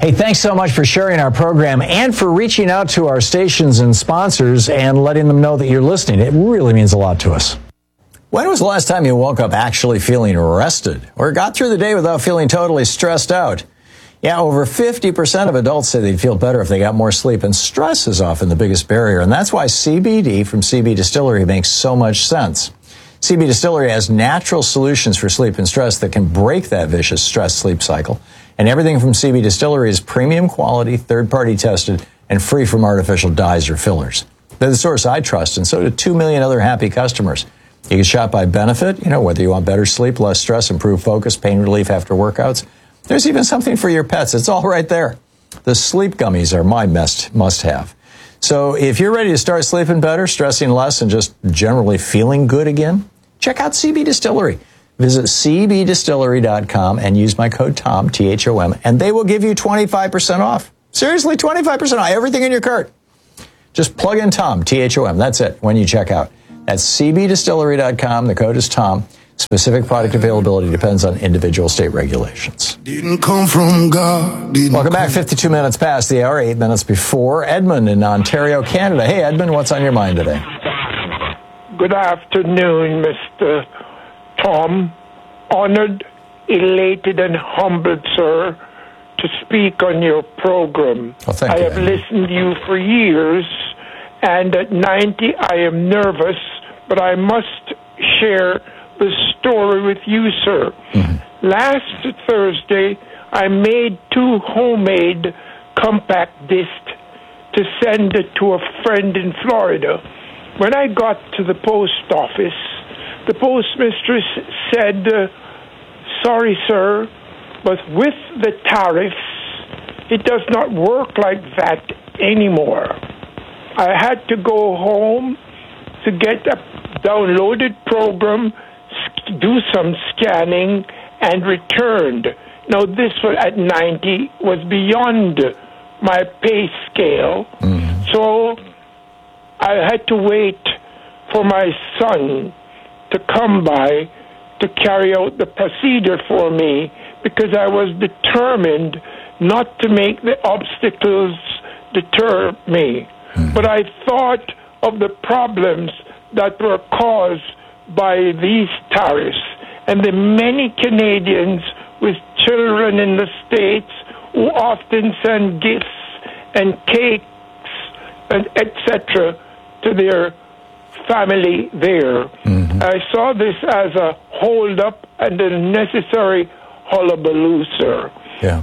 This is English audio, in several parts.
Hey, thanks so much for sharing our program and for reaching out to our stations and sponsors and letting them know that you're listening. It really means a lot to us. When was the last time you woke up actually feeling rested or got through the day without feeling totally stressed out? Yeah, over 50% of adults say they'd feel better if they got more sleep, and stress is often the biggest barrier, and that's why CBD from CB Distillery makes so much sense. CB Distillery has natural solutions for sleep and stress that can break that vicious stress-sleep cycle, and everything from CB Distillery is premium quality, third-party tested, and free from artificial dyes or fillers. They're the source I trust, and so do 2 million other happy customers. You can shop by benefit, whether you want better sleep, less stress, improved focus, pain relief after workouts. There's even something for your pets. It's all right there. The sleep gummies are my must-have. So if you're ready to start sleeping better, stressing less, and just generally feeling good again, check out CB Distillery. Visit cbdistillery.com and use my code TOM, T-H-O-M, and they will give you 25% off. Seriously, 25% off everything in your cart. Just plug in TOM, T-H-O-M. That's it when you check out. That's cbdistillery.com. The code is TOM. Specific product availability depends on individual state regulations. Didn't come from God. Welcome back. 52 minutes past the hour, 8 minutes before. Edmund in Ontario, Canada. Hey, Edmund, what's on your mind today? Good afternoon, Mr. Tom. Honored, elated, and humbled, sir, to speak on your program. Oh, thank you, I have listened to you for years, and at 90, I am nervous, but I must share the story with you, sir. Mm-hmm. Last Thursday, I made 2 homemade compact discs to send it to a friend in Florida. When I got to the post office, the postmistress said, sorry, sir, but with the tariffs, it does not work like that anymore. I had to go home to get a downloaded program, do some scanning, and returned. Now, this was at 90 was beyond my pay scale, so I had to wait for my son to come by to carry out the procedure for me, because I was determined not to make the obstacles deter me. But I thought of the problems that were caused by these tariffs and the many Canadians with children in the States who often send gifts and cakes and etc. to their family there. I saw this as a hold-up and a necessary hullabaloo, sir. Yeah.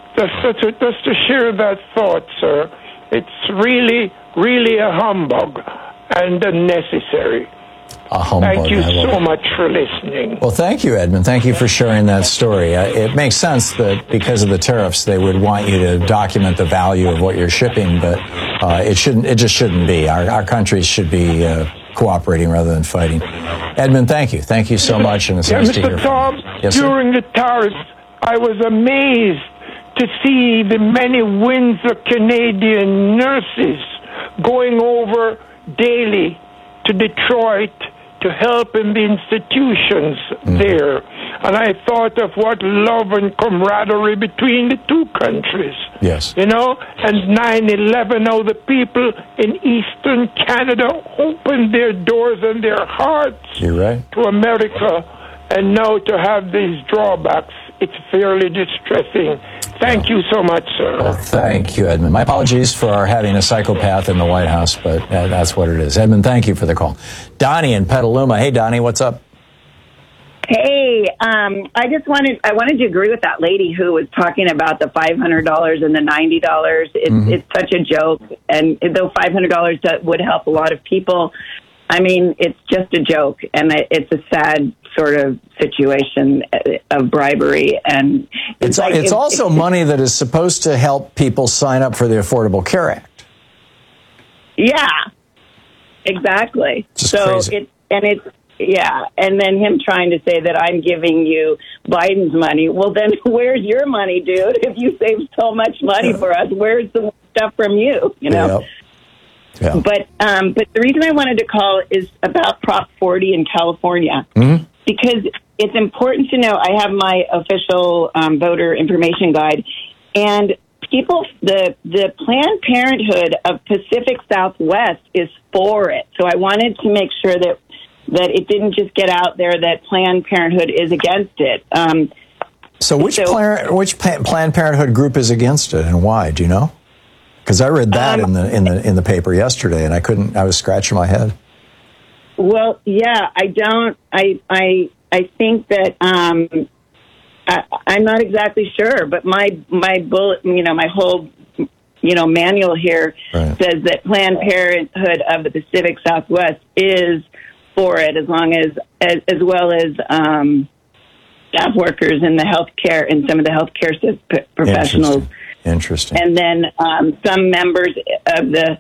Just to share that thought, sir. It's really, really a humbug and unnecessary. A humbug. Thank you so much for listening. Well, thank you, Edmund. Thank you for sharing that story. It makes sense that because of the tariffs, they would want you to document the value of what you're shipping, but it just shouldn't be. Our countries should be cooperating rather than fighting. Edmund, thank you. Thank you so much. And it's nice to hear Mr. Tom, from you. Yes, during the tariffs, I was amazed to see the many Windsor Canadian nurses going over daily to Detroit to help in the institutions there. And I thought of what love and camaraderie between the two countries. Yes. And 9/11, how the people in Eastern Canada opened their doors and their hearts You're right. to America, and now to have these drawbacks, it's fairly distressing. Thank you so much, sir. Well, thank you, Edmund. My apologies for having a psychopath in the White House, but that's what it is. Edmund, thank you for the call. Donnie in Petaluma. Hey, Donnie, what's up? Hey, I wanted to agree with that lady who was talking about the $500 and the $90. It's such a joke, and though $500 would help a lot of people, I mean, it's just a joke, and it's a sad sort of situation of bribery. And it's also money that is supposed to help people sign up for the Affordable Care Act. Yeah, exactly. Just crazy. And then him trying to say that I'm giving you Biden's money. Well, then where's your money, dude? If you saved so much money for us, where's the stuff from you? Yep. Yeah. But the reason I wanted to call is about Prop 40 in California, because it's important to know. I have my official voter information guide, and the Planned Parenthood of Pacific Southwest is for it. So I wanted to make sure that it didn't just get out there that Planned Parenthood is against it. So which Planned Parenthood group is against it, and why? Do you know? Because I read that in the paper yesterday, and I was scratching my head. Well, yeah, I don't. I think that I'm not exactly sure, but my bullet, my whole manual here says that Planned Parenthood of the Pacific Southwest is for it, as well as staff workers in the healthcare and some of the healthcare professionals. Interesting. And then some members of the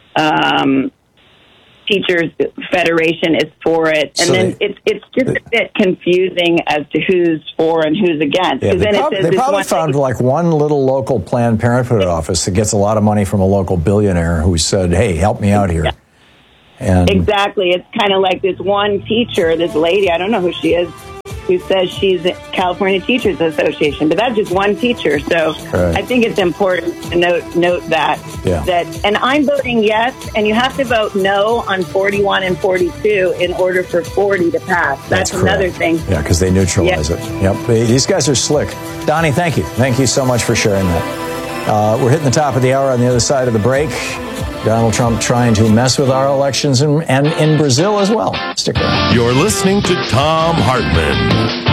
Teachers Federation is for it. And then it's just a bit confusing as to who's for and who's against. Yeah, they probably found like one little local Planned Parenthood office that gets a lot of money from a local billionaire who said, hey, help me out here. And exactly. It's kind of like this one teacher, this lady, I don't know who she is, who says she's the California Teachers Association, but that's just one teacher. So I think it's important to note that. And I'm voting yes, and you have to vote no on 41 and 42 in order for 40 to pass. That's another thing. Yeah, because they neutralize it. Yep. These guys are slick. Donnie, thank you. Thank you so much for sharing that. We're hitting the top of the hour on the other side of the break. Donald Trump trying to mess with our elections and in Brazil as well. Stick around. You're listening to Thom Hartmann.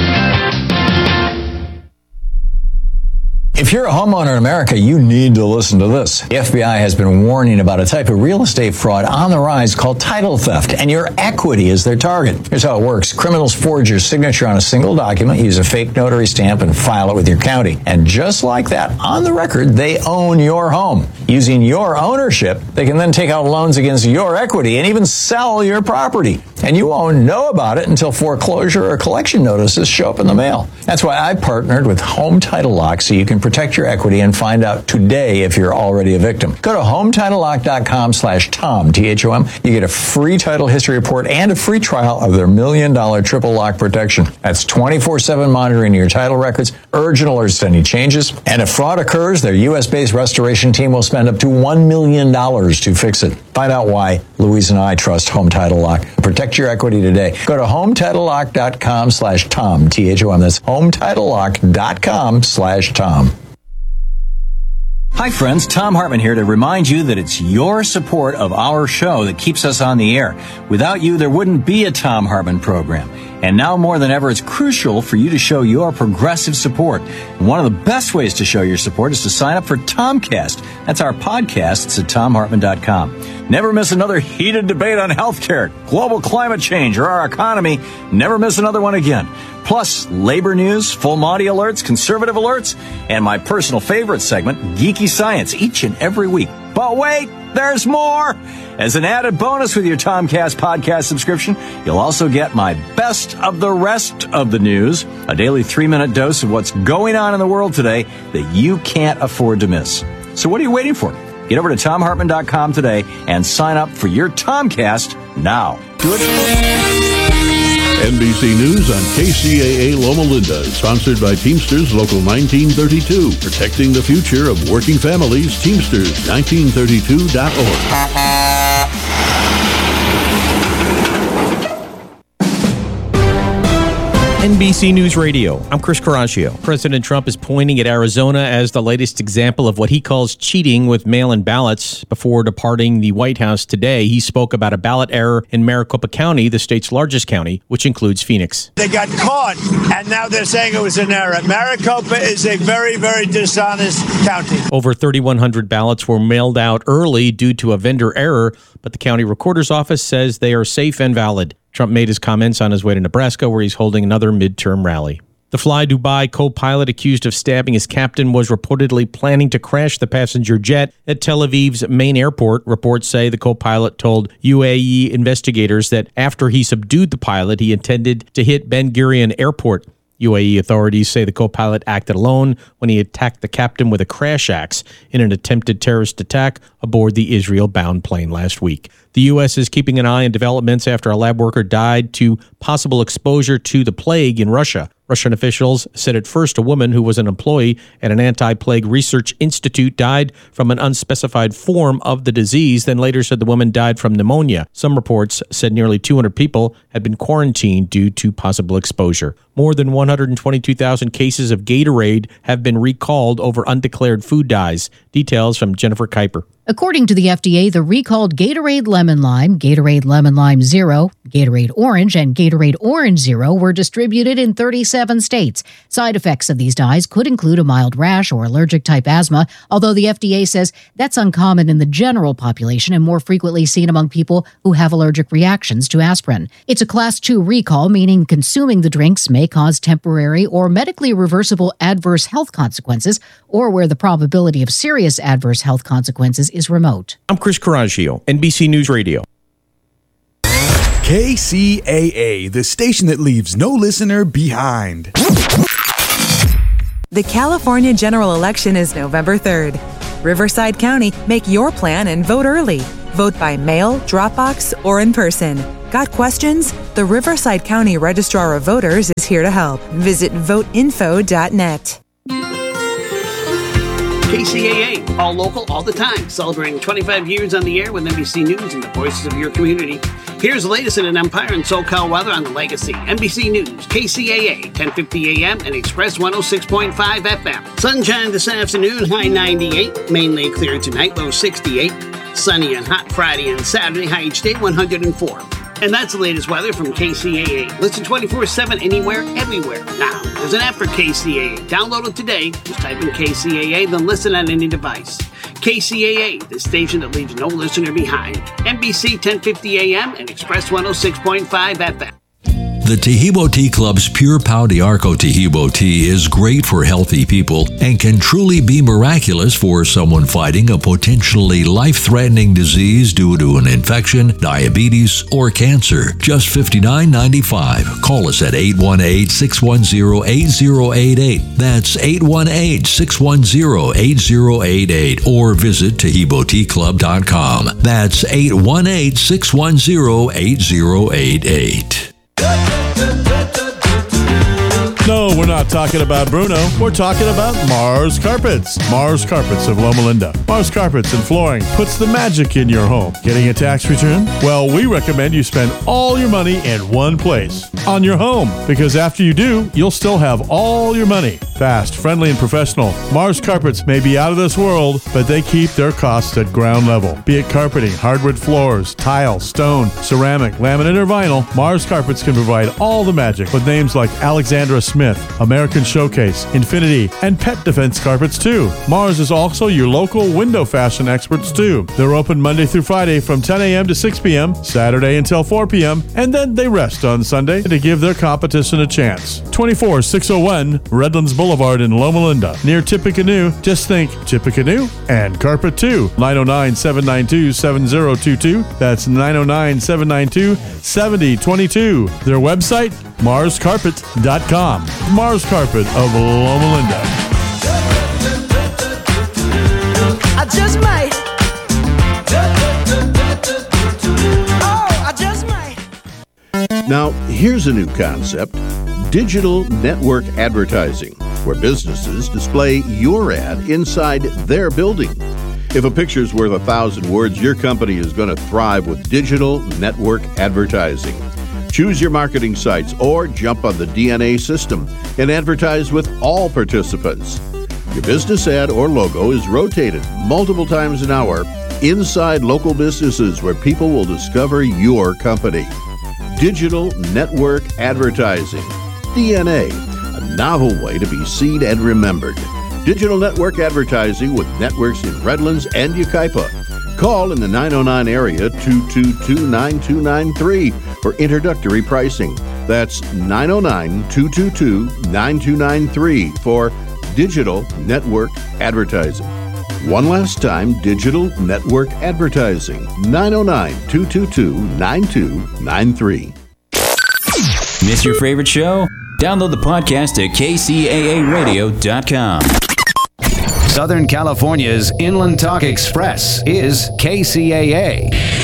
If you're a homeowner in America, you need to listen to this. The FBI has been warning about a type of real estate fraud on the rise called title theft, and your equity is their target. Here's how it works. Criminals forge your signature on a single document, use a fake notary stamp, and file it with your county. And just like that, on the record, they own your home. Using your ownership, they can then take out loans against your equity and even sell your property. And you won't know about it until foreclosure or collection notices show up in the mail. That's why I partnered with Home Title Lock so you can protect your equity and find out today if you're already a victim. Go to HometitleLock.com/Tom, T-H-O-M. You get a free title history report and a free trial of their $1 million triple lock protection. That's 24/7 monitoring your title records, urgent alerts to any changes. And if fraud occurs, their U.S.-based restoration team will spend up to $1 million to fix it. Find out why Louise and I trust Home Title Lock. Protect your equity today. Go to HometitleLock.com/Tom, T-H-O-M. That's HometitleLock.com/Tom. Hi friends, Thom Hartmann here to remind you that it's your support of our show that keeps us on the air. Without you, there wouldn't be a Thom Hartmann program. And now more than ever, it's crucial for you to show your progressive support. And one of the best ways to show your support is to sign up for Tomcast. That's our podcast. It's at TomHartmann.com. Never miss another heated debate on healthcare, global climate change, or our economy. Never miss another one again. Plus, labor news, full Monty alerts, conservative alerts, and my personal favorite segment, Geeky Science, each and every week. But wait, there's more! As an added bonus with your Tomcast podcast subscription, you'll also get my best of the rest of the news, a daily 3-minute dose of what's going on in the world today that you can't afford to miss. So what are you waiting for? Get over to TomHartmann.com today and sign up for your Tomcast now. Do it. NBC News on KCAA Loma Linda, sponsored by Teamsters Local 1932, protecting the future of working families. Teamsters1932.org. NBC News Radio. I'm Chris Caraccio. President Trump is pointing at Arizona as the latest example of what he calls cheating with mail-in ballots. Before departing the White House today, he spoke about a ballot error in Maricopa County, the state's largest county, which includes Phoenix. They got caught, and now they're saying it was an error. Maricopa is a very, very dishonest county. Over 3,100 ballots were mailed out early due to a vendor error, but the county recorder's office says they are safe and valid. Trump made his comments on his way to Nebraska, where he's holding another midterm rally. The Fly Dubai co-pilot accused of stabbing his captain was reportedly planning to crash the passenger jet at Tel Aviv's main airport. Reports say the co-pilot told UAE investigators that after he subdued the pilot, he intended to hit Ben Gurion Airport. UAE authorities say the co-pilot acted alone when he attacked the captain with a crash axe in an attempted terrorist attack aboard the Israel-bound plane last week. The U.S. is keeping an eye on developments after a lab worker died to possible exposure to the plague in Russia. Russian officials said at first a woman who was an employee at an anti-plague research institute died from an unspecified form of the disease, then later said the woman died from pneumonia. Some reports said nearly 200 people had been quarantined due to possible exposure. More than 122,000 cases of Gatorade have been recalled over undeclared food dyes. Details from Jennifer Kuiper. According to the FDA, the recalled Gatorade Lemon Lime, Gatorade Lemon Lime Zero, Gatorade Orange, and Gatorade Orange Zero were distributed in 37 states. Side effects of these dyes could include a mild rash or allergic-type asthma, although the FDA says that's uncommon in the general population and more frequently seen among people who have allergic reactions to aspirin. It's a Class 2 recall, meaning consuming the drinks may cause temporary or medically reversible adverse health consequences, or where the probability of serious adverse health consequences is remote. I'm Chris Coraggio, NBC News Radio. KCAA, the station that leaves no listener behind. The California general election is November 3rd. Riverside County, make your plan and vote early. Vote by mail, Dropbox, or in person. Got questions? The Riverside County Registrar of Voters is here to help. Visit voteinfo.net. KCAA, all local, all the time, celebrating 25 years on the air with NBC News and the voices of your community. Here's the latest in Empire and SoCal weather on the Legacy. NBC News, KCAA, 1050 AM and Express 106.5 FM. Sunshine this afternoon, high 98. Mainly clear tonight, low 68. Sunny and hot Friday and Saturday, high each day, 104. And that's the latest weather from KCAA. Listen 24/7 anywhere, everywhere. Now, there's an app for KCAA. Download it today. Just type in KCAA, then listen on any device. KCAA, the station that leaves no listener behind. NBC 1050 AM and Express 106.5 FM. The Tahibo Tea Club's Pure Pau de Arco Tahibo tea is great for healthy people and can truly be miraculous for someone fighting a potentially life-threatening disease due to an infection, diabetes, or cancer. Just $59.95. Call us at 818-610-8088. That's 818-610-8088. Or visit TahiboTeaClub.com. That's 818-610-8088. No, we're not talking about Bruno. We're talking about Mars Carpets. Mars Carpets of Loma Linda. Mars Carpets and Flooring puts the magic in your home. Getting a tax return? Well, we recommend you spend all your money in one place, on your home. Because after you do, you'll still have all your money. Fast, friendly, and professional. Mars Carpets may be out of this world, but they keep their costs at ground level. Be it carpeting, hardwood floors, tile, stone, ceramic, laminate, or vinyl, Mars Carpets can provide all the magic with names like Alexandra Smith, American Showcase, Infinity, and Pet Defense Carpets too. Mars is also your local window fashion experts too. They're open Monday through Friday from 10 a.m. to 6 p.m., Saturday until 4 p.m., and then they rest on Sunday to give their competition a chance. 24601 Redlands Boulevard in Loma Linda, near Tippecanoe. Just think Tippecanoe and Carpet 2. 909-792-7022. That's 909-792-7022. Their website, MarsCarpet.com. Mars Carpet of Loma Linda. I just might. Oh, I just might. Now, here's a new concept. Digital network advertising, where businesses display your ad inside their building. If a picture's worth 1,000 words, your company is going to thrive with digital network advertising. Choose your marketing sites or jump on the DNA system and advertise with all participants. Your business ad or logo is rotated multiple times an hour inside local businesses where people will discover your company. Digital network advertising. DNA, a novel way to be seen and remembered. Digital network advertising with networks in Redlands and Yucaipa. Call in the 909 area 222-9293 for introductory pricing. That's 909-222-9293 for digital network advertising. One last time, digital network advertising. 909-222-9293. Miss your favorite show? Download the podcast at kcaaradio.com. Southern California's Inland Talk Express is KCAA.